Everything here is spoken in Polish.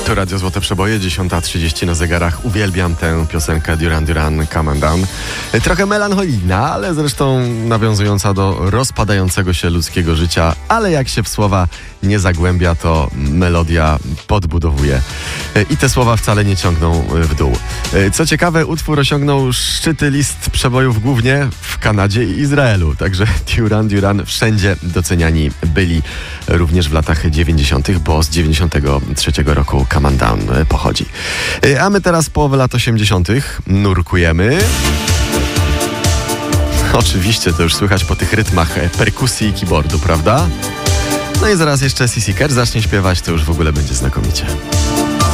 To Radio Złote Przeboje, 10:30 na zegarach. Uwielbiam tę piosenkę Duran Duran, Come on Down. Trochę melancholijna, ale zresztą nawiązująca do rozpadającego się ludzkiego życia, ale jak się w słowa nie zagłębia, to melodia podbudowuje. I te słowa wcale nie ciągną w dół. Co ciekawe, utwór osiągnął szczyty list przebojów głównie w Kanadzie i Izraelu. Także Duran Duran wszędzie doceniani byli, również w latach 90., bo z 93 roku Come on Down pochodzi. A my teraz połowę lat 80. nurkujemy. Oczywiście to już słychać po tych rytmach perkusji i keyboardu, prawda? No i zaraz jeszcze CC Catch zacznie śpiewać, to już w ogóle będzie znakomicie.